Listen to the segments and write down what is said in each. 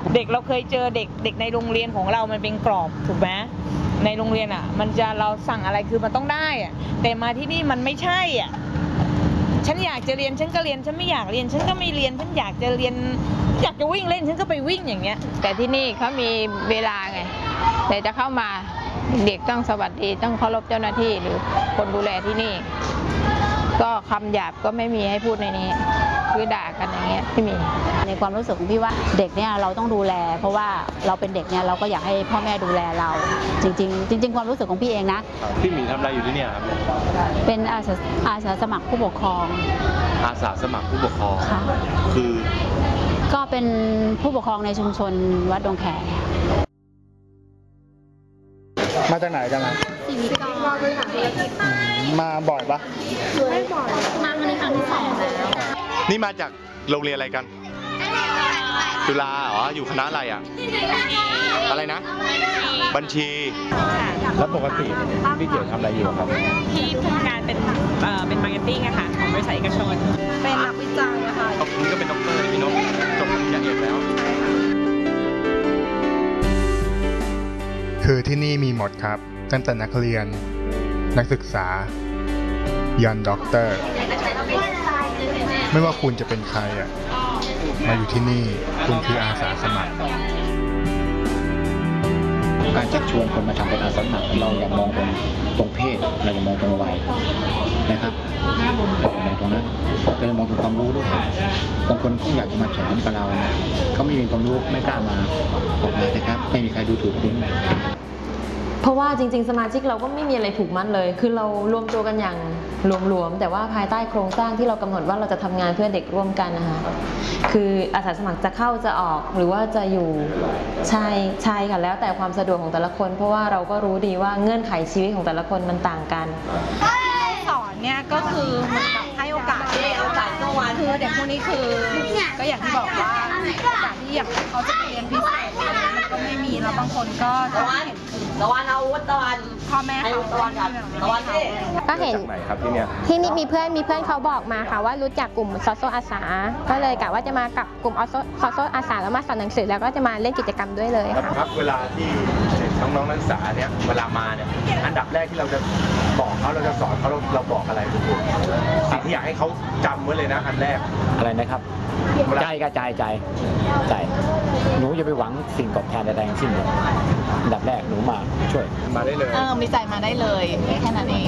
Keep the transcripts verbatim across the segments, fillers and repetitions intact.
เด็กเราเคยเจอเด็กเด็กในโรงเรียนของเรามันเป็นกรอบถูกไหมในโรงเรียนอ่ะมันจะเราสั่งอะไรคือมันต้องได้อ่ะแต่มาที่นี่มันไม่ใช่อ่ะฉันอยากจะเรียนฉันก็เรียนฉันไม่อยากเรียนฉันก็ไม่เรียนฉันอยากจะเรียนอยากจะวิ่งเล่นฉันก็ไปวิ่งอย่างเงี้ยแต่ที่นี่เขามีเวลาไงแต่จะเข้ามาเด็กต้องสวัสดีต้องเคารพเจ้าหน้าที่หรือคนดูแลที่นี่ก็คำหยาบก็ไม่มีให้พูดในนี้คือด่ากันอย่างเงี้ยไม่มีในความรู้สึกของพี่ว่าเด็กเนี่ยเราต้องดูแลเพราะว่าเราเป็นเด็กเนี่ยเราก็อยากให้พ่อแม่ดูแลเราจริงๆจริงๆความรู้สึกของพี่เองนะพี่หมีทำอะไรอยู่ที่นี่ครับเป็นอาสาอาสาสมัครผู้ปกครองอาสาสมัครผู้ปกครองคือก็เป็นผู้ปกครองในชุมชนวัดดงแขมาจากไหนกันล่ะมาบ่อยปะไม่บ่อยมาครั้งนี้ครั้งที่สองแล้วนี่มาจากโรงเรียนอะไรกันจุฬาอ๋ออยู่คณะอะไรอ่ะอะไรนะบัญชีแล้วปกติพี่เกี่ยวทำอะไรอยู่ครับพี่ทำงานเป็นเอ่อเป็นมาร์เก็ตติ้งอะค่ะของบริษัทเอกชนเป็นนักวิจัยอะค่ะนี่ก็เป็นด็อกเตอร์พี่นกจบปริญญาเอกแล้วคือที่นี่มีหมดครับตั้งแต่นักเรียนนักศึกษายันด็อกเตอร์ไม่ว่าคุณจะเป็นใครอ่ะมาอยู่ที่นี่คุณคืออาสาสมัครการชักชวนคนมาทำเป็นอาสาสมัครเราอย่ามองตรงตรงเพศเราอย่ามองตรงวัยนะครับเรามองตรงนั้นเรามองตรงความรู้ด้วยบางคนเขาอยากจะมาสอนกับเราเขาไม่มีความรู้ไม่กล้ามาออกมานะครับไม่มีใครดูถูกคุณเพราะว่าจริงๆสมาชิกเราก็ไม่มีอะไรผูกมัดเลยคือเรารวมตัวกันอย่างรวมๆแต่ว่าภายใต้โครงสร้างที่เรากำหนดว่าเราจะทำงานเพื่อเด็กร่วมกันนะคะคืออาสาสมัครจะเข้าจะออกหรือว่าจะอยู่ใช่ใช่ค่ะแล้วแต่ความสะดวกของแต่ละคนเพราะว่าเราก็รู้ดีว่าเงื่อนไขชีวิตของแต่ละคนมันต่างกันสอนเนี่ยก็คือเหมือนกับให้โอกาสโอกาสก็วันคือเด็กพวกนี้คือก็อย่างที่บอกว่าโอกาสที่อย่างเขาจะไปเรียนพิเศษมันก็ไม่มีแล้วบางคนก็จะเห็นตะวันเอาตะวันพ่อแม่เขาตะวันกันตะวันก็เห็นที่นี่มีเพื่อนมีเพื่อนเขาบอกมาค่ะว่ารู้จักกลุ่มซอโซอาสาก็เลยกะว่าจะมากับกลุ่มซอโซอาสาแล้วมาสอนหนังสือแล้วก็จะมาเล่นกิจกรรมด้วยเลยค่ะครับเวลาที่น้องๆนักศึกษาเนี่ยเวลามาเนี่ยอันดับแรกที่เราจะบอกเขาเราจะสอนเขาเราเราบอกอะไรทุกคนสิ่งที่อยากให้เขาจำไว้เลยนะอันแรกอะไรนะครับใจกระจายใจใจหนูอย่าไปหวังสิ่งตอบแทนใดๆทั้งสิ้นอันดับแรกหนูมาช่วยมาได้เลยเออมีใจมาได้เลยแค่นั้นเอง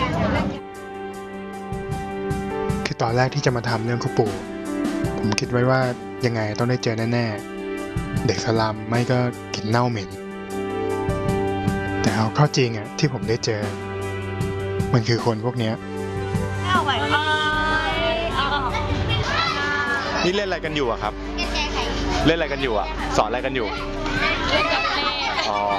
คือตอนแรกที่จะมาทำเรื่องคุปูผมคิดไว้ว่ายังไงต้องได้เจอแน่ๆเด็กสลัมไม่ก็กลิ่นเน่าเหม็นแต่เอาเข้าจริงอ่ะที่ผมได้เจอมันคือคนพวกเนี้ยนี่เล่นอะไรกันอยู่อะครับเล่นอะไรกันอยู่อะสอนอะไรกันอยู่อ๋อ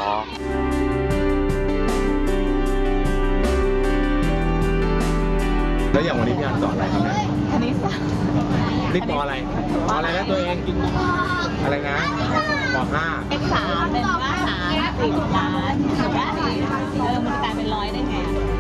แล้วอย่างวันนี้พี่อันสอนอะไรครับเนี่ยคณิตศาสตร์นี่ปออะไรปออะไรนะตัวเองอะไรนะปอห้าเป็นสามเป็นว่าสามสิบล้านหรือว่าเออมันกลายเป็นร้อยได้ไง